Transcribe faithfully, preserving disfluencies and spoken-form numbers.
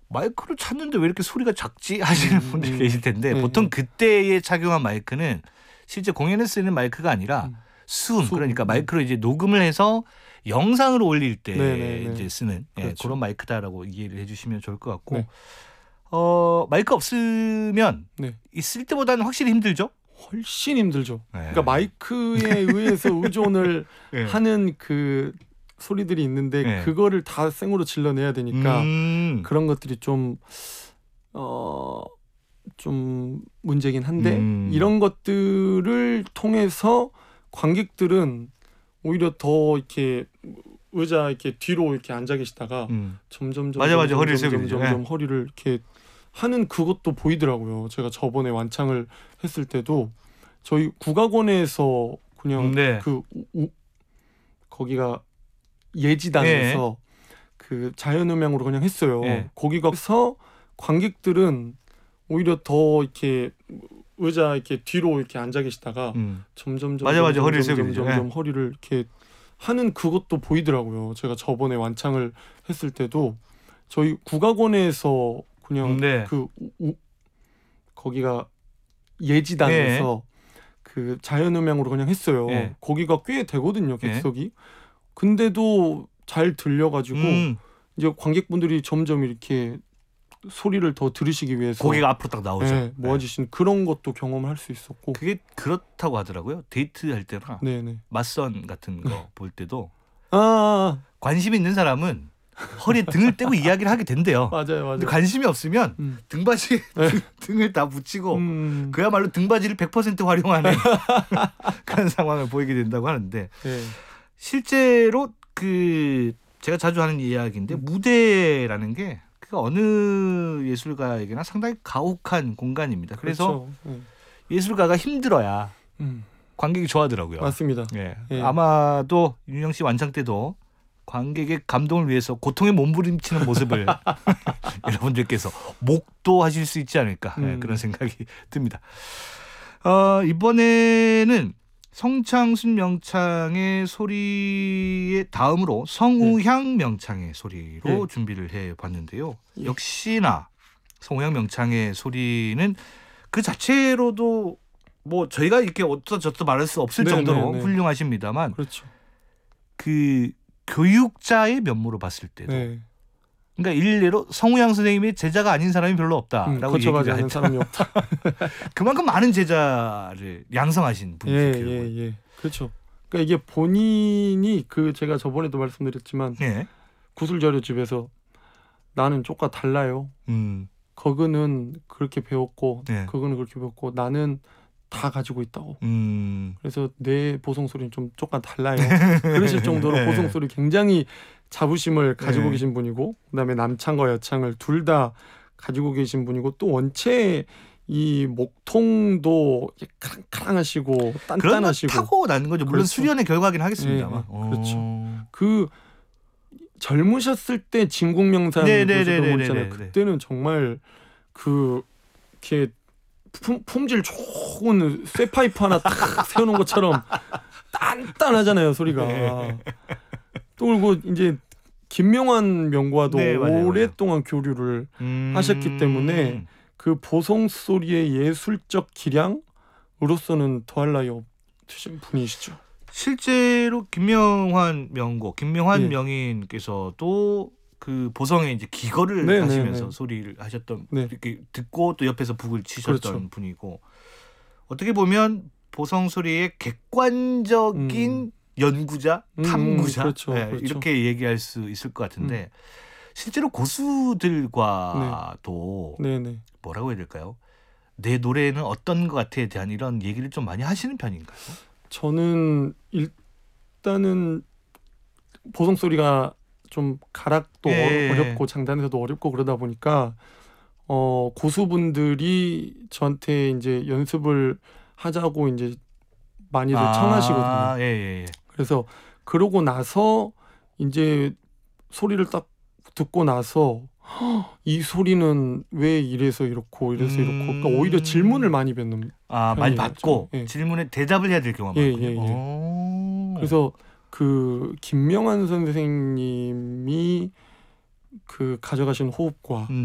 마이크를 찾는데 왜 이렇게 소리가 작지 하시는 음, 분들이 음. 계실 텐데 네, 보통 네. 그때에 착용한 마이크는 실제 공연에 쓰는 마이크가 아니라 음. 수음, 수음, 그러니까 음. 마이크로 이제 녹음을 해서 영상으로 올릴 때 네, 네, 네. 이제 쓰는 예, 그렇죠. 그런 마이크다라고 이해를 해주시면 좋을 것 같고 네. 어, 마이크 없으면 네. 있을 때보다는 확실히 힘들죠. 훨씬 힘들죠. 네. 그러니까 마이크에 의해서 의존을 네. 하는 그 소리들이 있는데 네. 그거를 다 생으로 질러내야 되니까 음. 그런 것들이 좀 어, 좀 문제긴 한데 음. 이런 것들을 통해서 관객들은 오히려 더 이렇게 의자 이렇게 뒤로 이렇게 앉아 계시다가 음. 점점 점점 맞아, 맞아. 점점, 허리를 점점, 세우게 되죠. 점점 네. 허리를 이렇게 하는 그것도 보이더라고요. 제가 저번에 완창을 했을 때도 저희 국악원에서 그냥 네. 그 우, 우, 거기가 예지당에서 그 자연음향으로 그냥 했어요. 네. 거기가서 관객들은 오히려 더 이렇게 의자 이렇게 뒤로 이렇게 앉아 계시다가 음. 점점 점점 맞아, 맞아. 허리를 점점, 세우게 되죠. 점점 네. 허리를 이렇게 하는 그것도 보이더라고요. 제가 저번에 완창을 했을 때도 저희 국악원에서 그냥 네. 그 우, 우, 거기가 예지당에서 그 자연음향으로 그냥 했어요. 네. 거기가 꽤 되거든요, 네. 객석이. 근데도 잘 들려가지고 음. 이제 관객분들이 점점 이렇게 소리를 더 들으시기 위해서 고개가 앞으로 딱 나오죠. 네, 모아지신 그런 것도 경험을 할 수 있었고. 그게 그렇다고 하더라고요. 데이트 할 때나 네네. 맞선 같은 거 볼 때도 아, 아, 관심 있는 사람은 허리에 등을 떼고 이야기를 하게 된대요. 아. 맞아요, 맞아요. 근데 관심이 없으면 음. 등받이 네. 등을 다 붙이고 음. 그야말로 등받이를 백 퍼센트 활용하는 그런 상황을 보이게 된다고 하는데 네. 실제로 그 제가 자주 하는 이야기인데 음. 무대라는 게 그 어느 예술가에게나 상당히 가혹한 공간입니다. 그래서 그렇죠. 네. 예술가가 힘들어야 음. 관객이 좋아하더라고요. 맞습니다. 예. 예. 아마도 윤영 씨 완창 때도 관객의 감동을 위해서 고통에 몸부림치는 모습을 여러분들께서 목도하실 수 있지 않을까 예, 음. 그런 생각이 듭니다. 어, 이번에는 성창순 명창의 소리의 다음으로 성우향 명창의 소리로 예. 준비를 해봤는데요. 예. 역시나 성우향 명창의 소리는 그 자체로도 뭐 저희가 이렇게 어쩌 저쩌 말할 수 없을 네, 정도로 네, 네. 훌륭하십니다만 그렇죠. 그 교육자의 면모로 봤을 때도 네. 그러니까 일례로 성우양 선생님이 제자가 아닌 사람이 별로 없다라고 음, 거쳐가지 얘기를 않는 했죠. 사람이 없다. 그만큼 많은 제자를 양성하신 분이죠. 예, 교육은. 예, 예. 그렇죠. 그러니까 이게 본인이 그 제가 저번에도 말씀드렸지만 예. 구술자료집에서 나는 쪽과 달라요. 음. 그거는 그렇게 배웠고 네. 그거는 그렇게 배웠고 나는 다 가지고 있다고. 음. 그래서 내 보성 소리는 좀 조금 달라요. 그러실 정도로 네. 보성 소리 굉장히 자부심을 가지고 네. 계신 분이고 그다음에 남창과 여창을 둘 다 가지고 계신 분이고 또 원체 이 목통도 카랑카랑하시고 그런 건 단단하시고 타고 나는 거죠. 물론 그렇죠. 수련의 결과긴 하겠습니다만. 네, 네. 그렇죠. 어. 그 젊으셨을 때 진국명산 네, 네, 보셨던 네, 거 네, 있잖아요. 네, 네. 그때는 정말 그 이렇게 품, 품질 좋은 쇠파이프 하나 딱 세워놓은 것처럼 단단하잖아요 소리가. 네. 또 그리고 이제 김명환 명과도 네, 맞아요, 오랫동안 교류를 음. 하셨기 때문에 그 보성 소리의 예술적 기량으로서는 더할 나위 없으신 분이시죠. 실제로 김명환 명고, 김명환 예. 명인께서도 그 보성에 이제 기거를 네, 하시면서 네, 네. 소리를 하셨던 네. 이렇게 듣고 또 옆에서 북을 치셨던 그렇죠. 분이고 어떻게 보면 보성 소리의 객관적인 음. 연구자, 음, 탐구자 그렇죠, 네, 그렇죠. 이렇게 얘기할 수 있을 것 같은데 실제로 고수들과도 네네. 뭐라고 해야 될까요? 내 노래는 어떤 것 같아에 대한 이런 얘기를 좀 많이 하시는 편인가요? 저는 일단은 보성 소리가 좀 가락도 예. 어렵고 장단에서도 어렵고 그러다 보니까 어 고수분들이 저한테 이제 연습을 하자고 이제 많이들 청하시거든요. 예, 예, 예. 그래서 그러고 나서 이제 소리를 딱 듣고 나서 "헉, 이 소리는 왜 이래서 이렇고 이래서 음. 이렇고 그러니까 오히려 질문을 많이 뵙는 아, 많이 편이에요, 받고 좀. 예. 질문에 대답을 해야 될 경우가 예, 많군요. 예, 예. 오. 그래서 그 김명환 선생님이 그 가져가신 호흡과 음.